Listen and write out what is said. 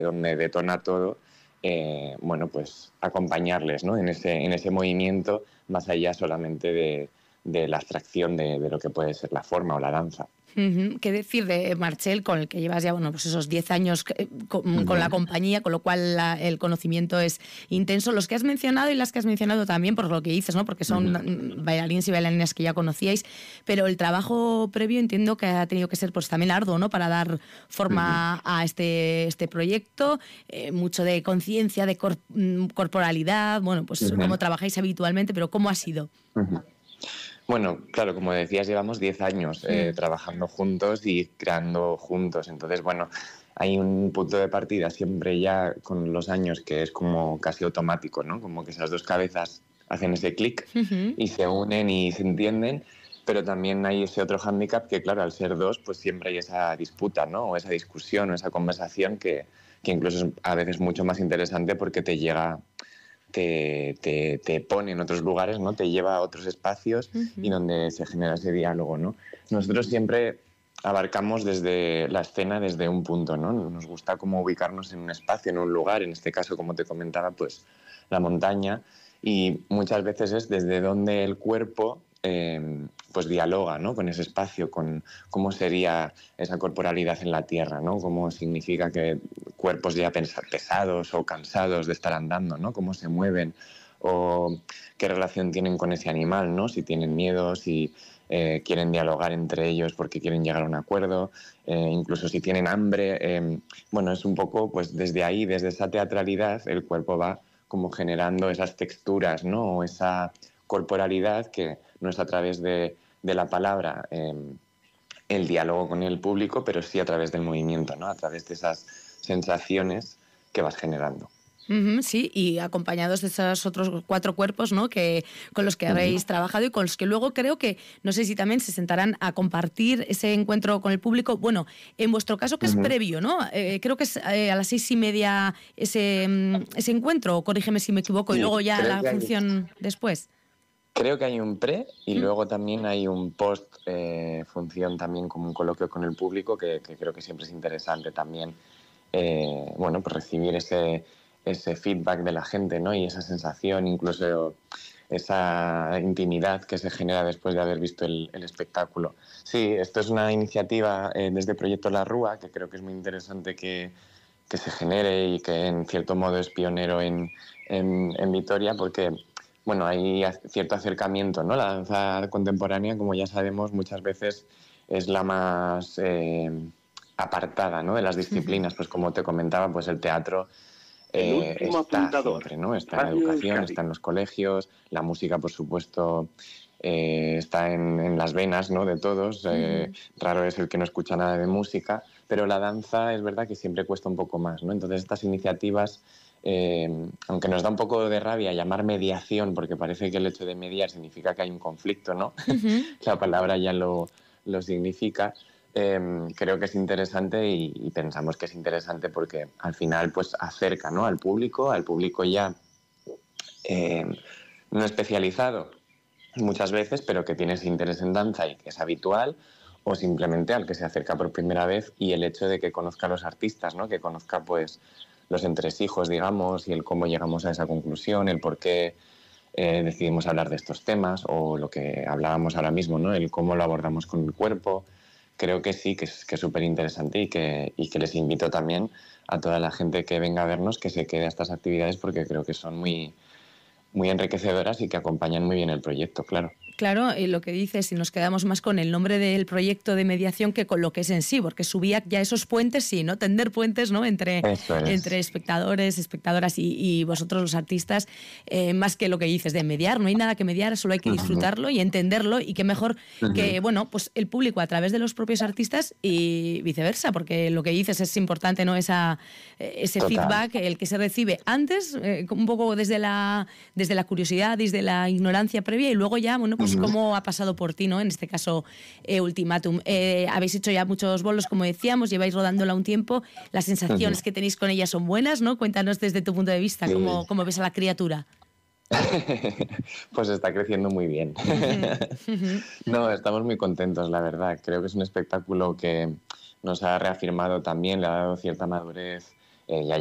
donde detona todo, bueno, pues acompañarles, ¿no? en ese movimiento, más allá solamente de la abstracción de lo que puede ser la forma o la danza. ¿Qué decir de Marchel, con el que llevas ya, bueno, pues esos 10 años con la compañía, con lo cual el conocimiento es intenso? Los que has mencionado y las que has mencionado también, por lo que dices, ¿no? Porque son bailarines y bailarinas que ya conocíais, pero el trabajo previo entiendo que ha tenido que ser pues también arduo, ¿no? Para dar forma a este proyecto, mucho de conciencia, de corporalidad, bueno, pues cómo trabajáis habitualmente, pero ¿cómo ha sido? Bueno, claro, como decías, llevamos 10 años trabajando juntos y creando juntos. Entonces, bueno, hay un punto de partida siempre ya con los años que es como casi automático, ¿no? Como que esas dos cabezas hacen ese clic y se unen y se entienden. Pero también hay ese otro hándicap que, claro, al ser dos, pues siempre hay esa disputa, ¿no? O esa discusión o esa conversación que incluso es a veces mucho más interesante porque te llega... Te pone en otros lugares, ¿no? Te lleva a otros espacios y donde se genera ese diálogo, ¿no? Nosotros siempre abarcamos desde la escena desde un punto, ¿no? Nos gusta como ubicarnos en un espacio, en un lugar, en este caso, como te comentaba, pues la montaña, y muchas veces es desde donde el cuerpo pues dialoga, ¿no? Con ese espacio, con cómo sería esa corporalidad en la tierra, ¿no? Cómo significa que cuerpos ya pesados o cansados de estar andando, ¿no? Cómo se mueven o qué relación tienen con ese animal, ¿no? Si tienen miedo, si quieren dialogar entre ellos porque quieren llegar a un acuerdo, incluso si tienen hambre. Bueno, es un poco, pues desde ahí, desde esa teatralidad, el cuerpo va como generando esas texturas, ¿no? O esa corporalidad que no es a través de la palabra el diálogo con el público, pero sí a través del movimiento, ¿no? A través de esas sensaciones que vas generando. Sí, y acompañados de esos otros 4 cuerpos, ¿no? Con los que habéis trabajado y con los que luego creo que, no sé si también se sentarán a compartir ese encuentro con el público. Bueno, en vuestro caso que es previo, ¿no? Creo que es a las 6:30 ese encuentro, o corrígeme si me equivoco, sí, y luego ya la función después. Creo que hay un pre y luego también hay un post función también, como un coloquio con el público que creo que siempre es interesante también, bueno, pues recibir ese feedback de la gente, ¿no? Y esa sensación, incluso esa intimidad que se genera después de haber visto el espectáculo. Sí, esto es una iniciativa desde Proyecto La Rúa, que creo que es muy interesante que se genere y que en cierto modo es pionero en Vitoria, porque bueno, hay cierto acercamiento, ¿no? La danza contemporánea, como ya sabemos, muchas veces es la más apartada, ¿no? De las disciplinas. Pues como te comentaba, pues el teatro está siempre, ¿no? Está en la educación, está en los colegios, la música, por supuesto, está en las venas, ¿no? De todos. Raro es el que no escucha nada de música, pero la danza es verdad que siempre cuesta un poco más, ¿no? Entonces estas iniciativas, aunque nos da un poco de rabia llamar mediación, porque parece que el hecho de mediar significa que hay un conflicto, ¿no? La palabra ya lo significa. Creo que es interesante y pensamos que es interesante porque al final pues acerca, ¿no? al público ya no especializado muchas veces, pero que tiene ese interés en danza y que es habitual, o simplemente al que se acerca por primera vez, y el hecho de que conozca a los artistas, ¿no? Que conozca pues los entresijos, digamos, y el cómo llegamos a esa conclusión, el por qué decidimos hablar de estos temas, o lo que hablábamos ahora mismo, ¿no? El cómo lo abordamos con el cuerpo. Creo que sí, que es súper interesante y que les invito también a toda la gente que venga a vernos que se quede a estas actividades, porque creo que son muy, muy enriquecedoras y que acompañan muy bien el proyecto, claro. Claro, y lo que dices, si nos quedamos más con el nombre del proyecto de mediación que con lo que es en sí, porque subía ya esos puentes, sí, ¿no? Tender puentes, ¿no? Entre espectadores, espectadoras y vosotros los artistas, más que lo que dices de mediar, no hay nada que mediar, solo hay que disfrutarlo y entenderlo, y qué mejor que, bueno, pues el público a través de los propios artistas y viceversa, porque lo que dices es importante, ¿no? Ese feedback, el que se recibe antes, un poco desde la curiosidad, desde la ignorancia previa, y luego ya, bueno, pues cómo ha pasado por ti, ¿no? En este caso, Ultimátum. Habéis hecho ya muchos bolos, como decíamos, lleváis rodándola un tiempo. Las sensaciones que tenéis con ella son buenas, ¿no? Cuéntanos desde tu punto de vista, cómo ves a la criatura. Pues está creciendo muy bien. No, estamos muy contentos, la verdad. Creo que es un espectáculo que nos ha reafirmado también, le ha dado cierta madurez ya